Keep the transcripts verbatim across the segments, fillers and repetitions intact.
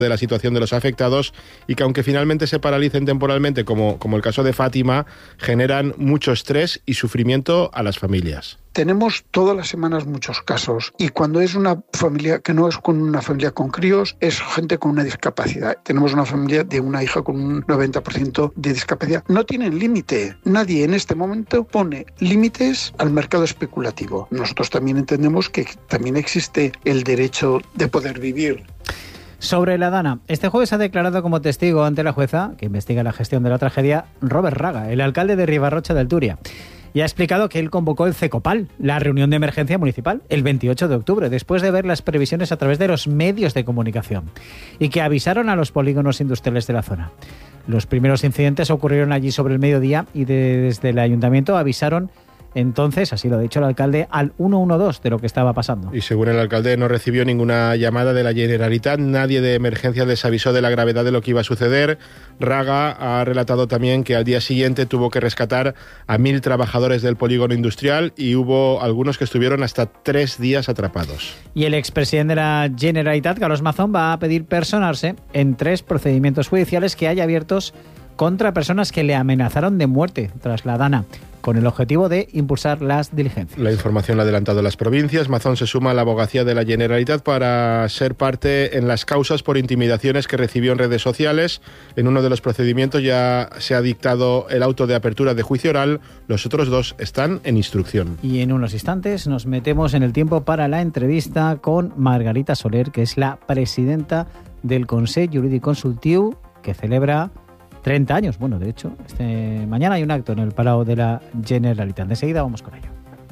de la situación de los afectados y que aunque finalmente se paralicen temporalmente, como, como el caso de Fátima, generan mucho estrés y sufrimiento a las familias. Tenemos todas las semanas muchos casos y cuando es una familia que no es con una familia con críos, es gente con una discapacidad. Tenemos una familia de una hija con un noventa por ciento de discapacidad. No tienen límite. Nadie en este momento pone límites al mercado especulativo. Nosotros también entendemos que también existe el derecho de poder vivir. Sobre la Dana, este jueves ha declarado como testigo ante la jueza, que investiga la gestión de la tragedia, Robert Raga, el alcalde de Ribarrocha del Turia. Y ha explicado que él convocó el CECOPAL, la reunión de emergencia municipal, el veintiocho de octubre, después de ver las previsiones a través de los medios de comunicación, y que avisaron a los polígonos industriales de la zona. Los primeros incidentes ocurrieron allí sobre el mediodía y de, desde el ayuntamiento avisaron entonces, así lo ha dicho el alcalde, al ciento doce de lo que estaba pasando. Y según el alcalde, no recibió ninguna llamada de la Generalitat, nadie de emergencia les avisó de la gravedad de lo que iba a suceder. Raga ha relatado también que al día siguiente tuvo que rescatar a mil trabajadores del polígono industrial y hubo algunos que estuvieron hasta tres días atrapados. Y el expresidente de la Generalitat, Carlos Mazón, va a pedir personarse en tres procedimientos judiciales que hay abiertos contra personas que le amenazaron de muerte tras la Dana, con el objetivo de impulsar las diligencias. La información la ha adelantado las provincias. Mazón se suma a la abogacía de la Generalitat para ser parte en las causas por intimidaciones que recibió en redes sociales. En uno de los procedimientos ya se ha dictado el auto de apertura de juicio oral. Los otros dos están en instrucción. Y en unos instantes nos metemos en el tiempo para la entrevista con Margarita Soler, que es la presidenta del Consell Jurídic Consultiu, que celebra treinta años. Bueno, de hecho, este, mañana hay un acto en el Palau de la Generalitat. Enseguida vamos con ello.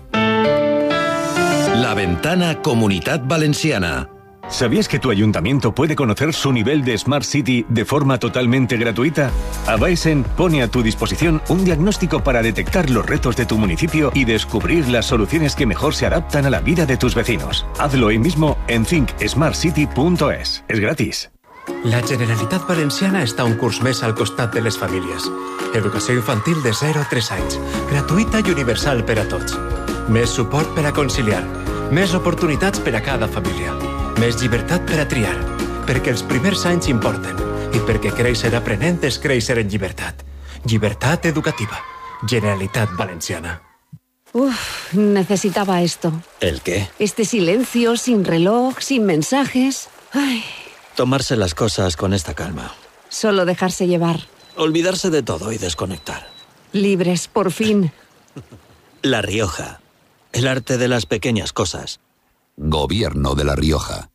La Ventana Comunitat Valenciana. ¿Sabías que tu ayuntamiento puede conocer su nivel de Smart City de forma totalmente gratuita? Avaisen pone a tu disposición un diagnóstico para detectar los retos de tu municipio y descubrir las soluciones que mejor se adaptan a la vida de tus vecinos. Hazlo hoy mismo en think smart city punto es. Es gratis. La Generalitat Valenciana està un curs més al costat de les famílies. Educació infantil de zero a tres anys, gratuïta i universal per a tots. Més suport per a conciliar, més oportunitats per a cada família, més llibertat per a triar, perquè els primers anys importen i perquè créixer aprenent és créixer en llibertat. Llibertat educativa. Generalitat Valenciana. Uf, necesitaba esto. ¿El qué? Este silencio, sin reloj, sin mensajes. Ay. Tomarse las cosas con esta calma. Solo dejarse llevar. Olvidarse de todo y desconectar. Libres, por fin. La Rioja. El arte de las pequeñas cosas. Gobierno de La Rioja.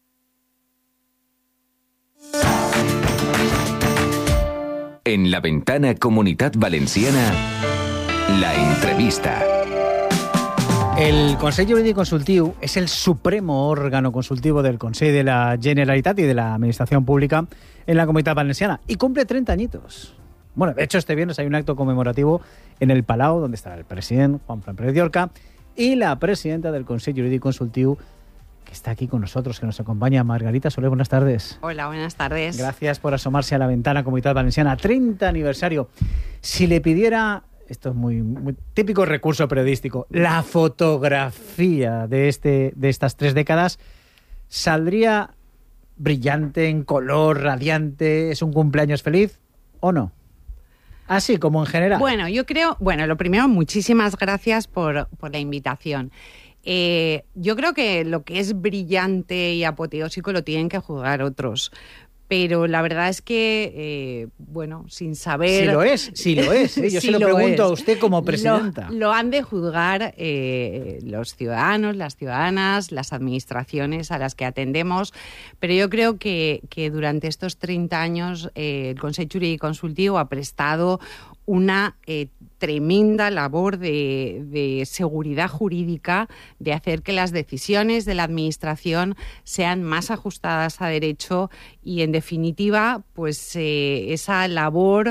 En la Ventana Comunitat Valenciana, la entrevista. El Consell Jurídic Consultiu es el supremo órgano consultivo del Consell de la Generalitat y de la Administración Pública en la Comunitat Valenciana y cumple treinta añitos. Bueno, de hecho este viernes hay un acto conmemorativo en el Palau donde está el presidente Juan Fran Pérez Llorca y la presidenta del Consell Jurídic Consultiu, que está aquí con nosotros, que nos acompaña, Margarita Soler. Buenas tardes. Hola, buenas tardes. Gracias por asomarse a la Ventana Comunitat Valenciana. treinta aniversario. Si le pidiera... Esto es muy, muy típico recurso periodístico. La fotografía de, este, de estas tres décadas saldría brillante, en color, radiante. ¿Es un cumpleaños feliz o no? Así como en general. Bueno, yo creo... Bueno, lo primero, muchísimas gracias por, por la invitación. Eh, yo creo que lo que es brillante y apoteósico lo tienen que juzgar otros. Pero la verdad es que, eh, bueno, sin saber... Si lo es, si lo es. ¿eh? Yo sí se lo, lo pregunto es. a usted como presidenta. Lo, lo han de juzgar eh, los ciudadanos, las ciudadanas, las administraciones a las que atendemos. Pero yo creo que, que durante estos treinta años eh, el Consell Jurídic Consultiu ha prestado una eh, tremenda labor de, de seguridad jurídica, de hacer que las decisiones de la Administración sean más ajustadas a derecho y, en definitiva, pues eh, esa labor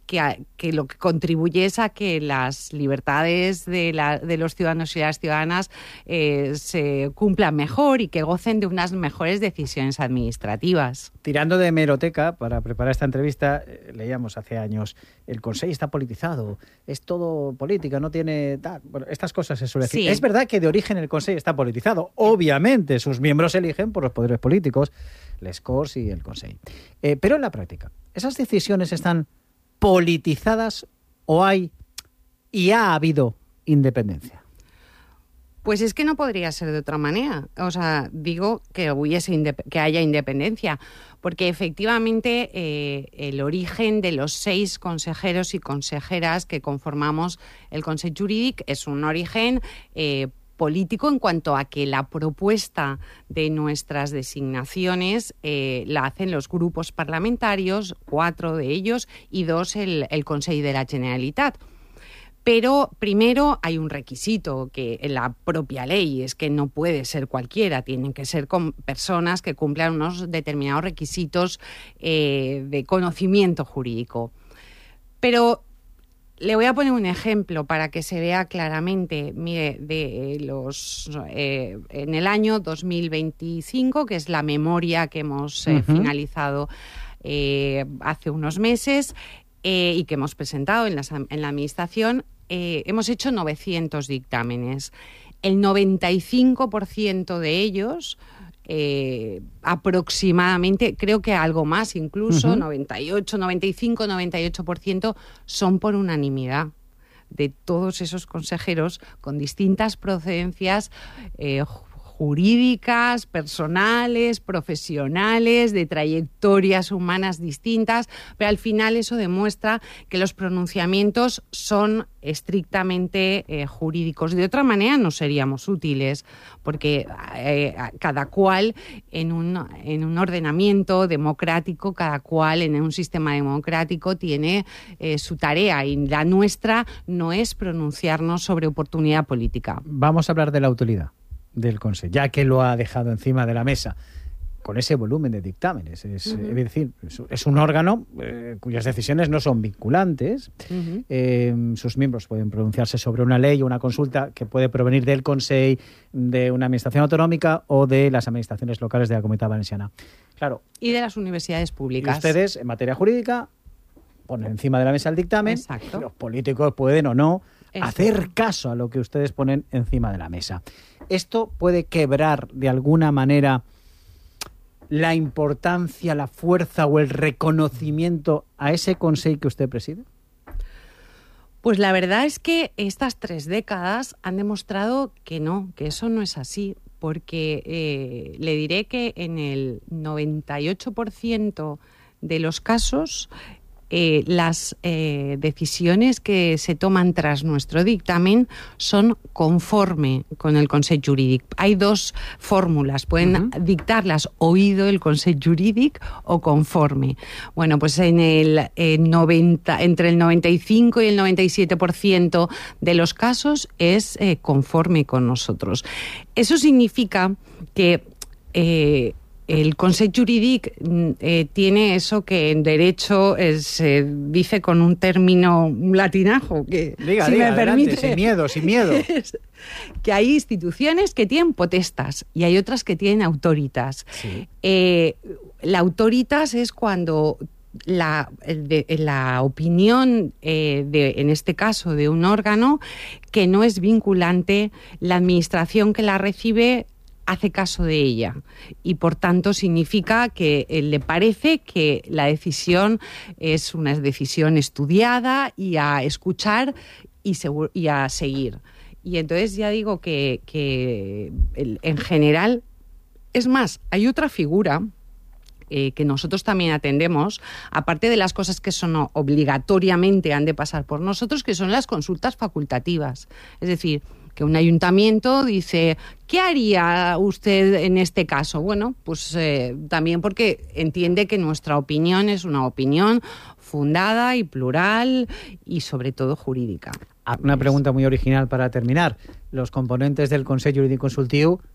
que, a, que lo que contribuye es a que las libertades de, la, de los ciudadanos y las ciudadanas eh, se cumplan mejor y que gocen de unas mejores decisiones administrativas. Tirando de hemeroteca, para preparar esta entrevista, eh, leíamos hace años, el Consejo está politizado, es todo política, no tiene... tal. Bueno, estas cosas se suele decir. Sí. Es verdad que de origen el Consejo está politizado. Obviamente, sus miembros se eligen por los poderes políticos, les Corts y el Consejo. Eh, pero en la práctica, ¿esas decisiones están politizadas o hay y ha habido independencia? Pues es que no podría ser de otra manera. O sea, digo que hubiese indep- que haya independencia, porque efectivamente eh, el origen de los seis consejeros y consejeras que conformamos el Consell Jurídic es un origen eh, político en cuanto a que la propuesta de nuestras designaciones eh, la hacen los grupos parlamentarios, cuatro de ellos, y dos el, el Consell de la Generalitat. Pero primero hay un requisito que en la propia ley es que no puede ser cualquiera, tienen que ser con personas que cumplan unos determinados requisitos eh, de conocimiento jurídico. Pero le voy a poner un ejemplo para que se vea claramente. Mire, de los eh, en el año dos mil veinticinco, que es la memoria que hemos eh, uh-huh. finalizado eh, hace unos meses eh, y que hemos presentado en la, en la Administración, Eh, hemos hecho novecientos dictámenes. El noventa y cinco por ciento de ellos, eh, aproximadamente, creo que algo más incluso, uh-huh. noventa y ocho, noventa y cinco, noventa y ocho por ciento son por unanimidad de todos esos consejeros con distintas procedencias eh, jurídicas, personales, profesionales, de trayectorias humanas distintas, pero al final eso demuestra que los pronunciamientos son estrictamente eh, jurídicos. De otra manera no seríamos útiles, porque eh, cada cual en un, en un ordenamiento democrático, cada cual en un sistema democrático tiene eh, su tarea, y la nuestra no es pronunciarnos sobre oportunidad política. Vamos a hablar de la utilidad del Consejo, ya que lo ha dejado encima de la mesa con ese volumen de dictámenes. Es, uh-huh. es decir, es un órgano eh, cuyas decisiones no son vinculantes. Uh-huh. Eh, sus miembros pueden pronunciarse sobre una ley o una consulta que puede provenir del Consejo, de una administración autonómica o de las administraciones locales de la Comunidad Valenciana. Claro. Y de las universidades públicas. Y ustedes, en materia jurídica, ponen encima de la mesa el dictamen. Exacto. Los políticos pueden o no hacer caso a lo que ustedes ponen encima de la mesa. ¿Esto puede quebrar de alguna manera la importancia, la fuerza o el reconocimiento a ese Consejo que usted preside? Pues la verdad es que estas tres décadas han demostrado que no, que eso no es así, porque eh, le diré que en el noventa y ocho por ciento de los casos Eh, las eh, decisiones que se toman tras nuestro dictamen son conforme con el Consell Jurídic. Hay dos fórmulas, pueden uh-huh. dictarlas oído el Consell Jurídic o conforme. Bueno, pues en el eh, noventa, entre el noventa y cinco y el noventa y siete por ciento de los casos es eh, conforme con nosotros. Eso significa que eh, el Consell Jurídic eh, tiene eso que en derecho eh, se dice con un término un latinajo, que diga, si diga, me adelante, permite, sin miedo, sin miedo. Que hay instituciones que tienen potestas y hay otras que tienen autoritas. Sí. Eh, la autoritas es cuando la, de, la opinión, eh, de, en este caso, de un órgano que no es vinculante, la administración que la recibe hace caso de ella y por tanto significa que eh, le parece que la decisión es una decisión estudiada y a escuchar y, seguro, y a seguir. Y entonces ya digo que, que el, en general, es más, hay otra figura eh, que nosotros también atendemos, aparte de las cosas que son obligatoriamente han de pasar por nosotros, que son las consultas facultativas. Es decir, que un ayuntamiento dice, ¿qué haría usted en este caso? Bueno, pues eh, también porque entiende que nuestra opinión es una opinión fundada y plural y sobre todo jurídica. Una pregunta muy original para terminar. Los componentes del Consell Jurídic Consultiu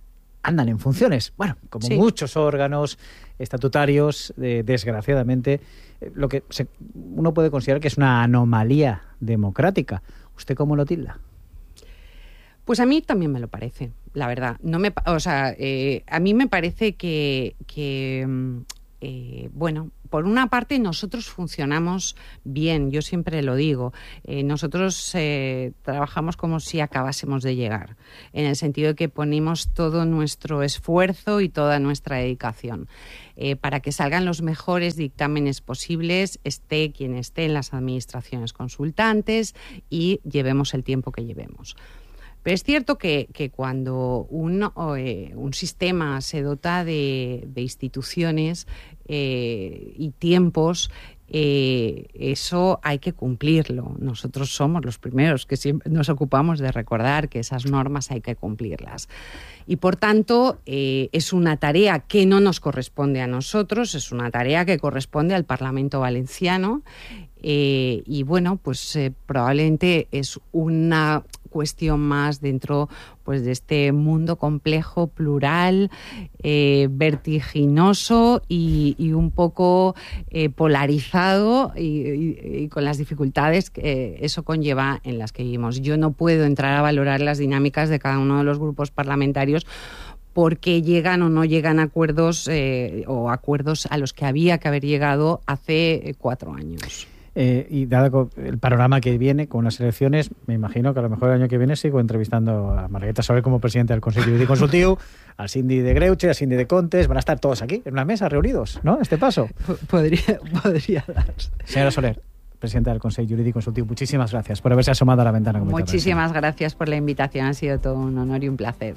andan en funciones. Bueno, como sí. muchos órganos estatutarios, eh, desgraciadamente, eh, lo que se, uno puede considerar que es una anomalía democrática. ¿Usted cómo lo tilda? Pues a mí también me lo parece, la verdad. No me, o sea, eh, a mí me parece que, que eh, bueno, por una parte nosotros funcionamos bien, yo siempre lo digo. Eh, nosotros eh, trabajamos como si acabásemos de llegar, en el sentido de que ponemos todo nuestro esfuerzo y toda nuestra dedicación eh, para que salgan los mejores dictámenes posibles, esté quien esté en las administraciones consultantes y llevemos el tiempo que llevemos. Pero es cierto que, que cuando un, eh, un sistema se dota de, de instituciones eh, y tiempos, eh, eso hay que cumplirlo. Nosotros somos los primeros que siempre nos ocupamos de recordar que esas normas hay que cumplirlas. Y por tanto, eh, es una tarea que no nos corresponde a nosotros, es una tarea que corresponde al Parlamento Valenciano. Eh, y bueno, pues eh, probablemente es una cuestión más dentro pues de este mundo complejo, plural, eh, vertiginoso y, y un poco eh, polarizado y, y, y con las dificultades que eh, eso conlleva en las que vivimos. Yo no puedo entrar a valorar las dinámicas de cada uno de los grupos parlamentarios porque llegan o no llegan a acuerdos eh, o acuerdos a los que había que haber llegado hace eh, cuatro años. Eh, y dado el panorama que viene con las elecciones, me imagino que a lo mejor el año que viene sigo entrevistando a Margarita Soler como presidente del Consell Jurídic Consultiu, al Síndic de Greuges, al Síndic de Contes. Van a estar todos aquí en una mesa reunidos, ¿no? Este paso. Podría, podría darse. Señora Soler, presidenta del Consell Jurídic Consultiu, muchísimas gracias por haberse asomado a la ventana. Muchísimas gracias por la invitación, ha sido todo un honor y un placer.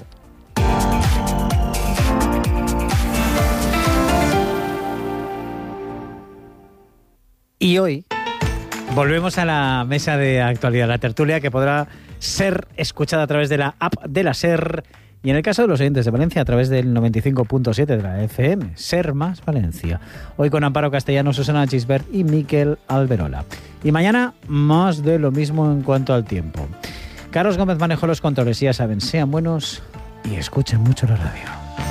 Y hoy volvemos a la mesa de actualidad, la tertulia que podrá ser escuchada a través de la app de la SER y en el caso de los oyentes de Valencia a través del noventa y cinco punto siete de la F M, SER más Valencia. Hoy con Amparo Castellano, Susana Gisbert y Miquel Alberola. Y mañana más de lo mismo en cuanto al tiempo. Carlos Gómez manejó los controles y ya saben, sean buenos y escuchen mucho la radio.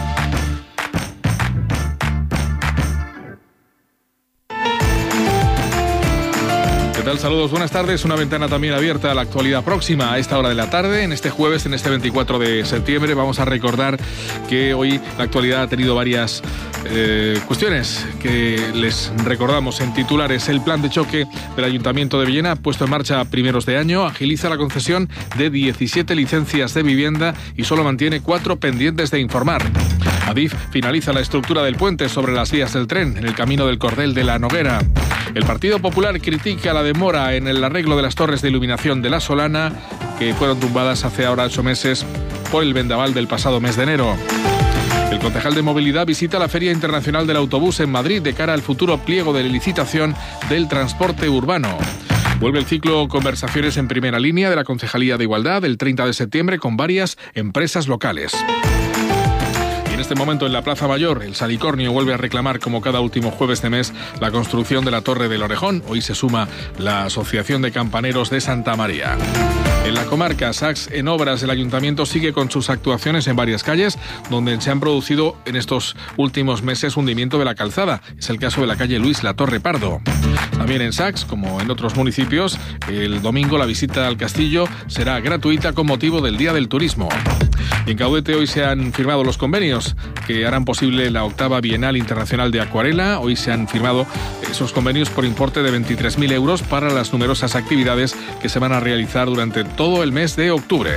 ¿Qué tal? Saludos, buenas tardes. Una ventana también abierta a la actualidad próxima a esta hora de la tarde. En este jueves, en este veinticuatro de septiembre, vamos a recordar que hoy la actualidad ha tenido varias eh, cuestiones que les recordamos en titulares. El plan de choque del Ayuntamiento de Villena, puesto en marcha a primeros de año, agiliza la concesión de diecisiete licencias de vivienda y solo mantiene cuatro pendientes de informar. Adif finaliza la estructura del puente sobre las vías del tren en el camino del Cordel de la Noguera. El Partido Popular critica la demora en el arreglo de las torres de iluminación de La Solana, que fueron tumbadas hace ahora ocho meses por el vendaval del pasado mes de enero. El concejal de Movilidad visita la Feria Internacional del Autobús en Madrid de cara al futuro pliego de licitación del transporte urbano. Vuelve el ciclo Conversaciones en Primera Línea de la Concejalía de Igualdad el treinta de septiembre con varias empresas locales. En este momento en la Plaza Mayor, el Salicornio vuelve a reclamar, como cada último jueves de mes, la construcción de la Torre del Orejón. Hoy se suma la Asociación de Campaneros de Santa María. En la comarca, Sachs en Obras, el Ayuntamiento sigue con sus actuaciones en varias calles donde se han producido en estos últimos meses hundimiento de la calzada. Es el caso de la calle Luis La Torre Pardo. También en Sachs, como en otros municipios, el domingo la visita al castillo será gratuita con motivo del Día del Turismo. Y en Caudete hoy se han firmado los convenios que harán posible la octava Bienal Internacional de Acuarela. Hoy se han firmado esos convenios por importe de veintitrés mil euros para las numerosas actividades que se van a realizar durante todo el mes de octubre.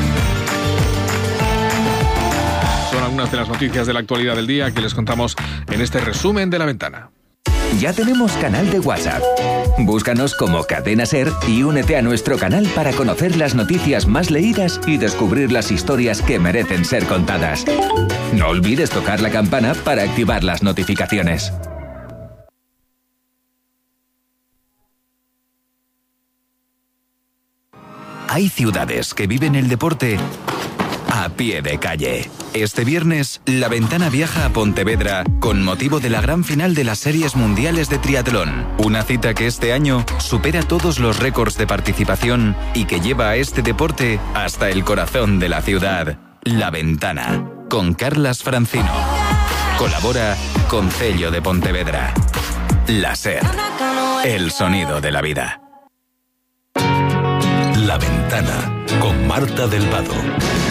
Son algunas de las noticias de la actualidad del día que les contamos en este resumen de La Ventana. Ya tenemos canal de WhatsApp. Búscanos como Cadena SER y únete a nuestro canal para conocer las noticias más leídas y descubrir las historias que merecen ser contadas. No olvides tocar la campana para activar las notificaciones. Hay ciudades que viven el deporte a pie de calle. Este viernes, La Ventana viaja a Pontevedra con motivo de la gran final de las Series Mundiales de Triatlón. Una cita que este año supera todos los récords de participación y que lleva a este deporte hasta el corazón de la ciudad. La Ventana, con Carlas Francino. Colabora Concello de Pontevedra. La SER, el sonido de la vida. La Ventana, con Marta del Vado.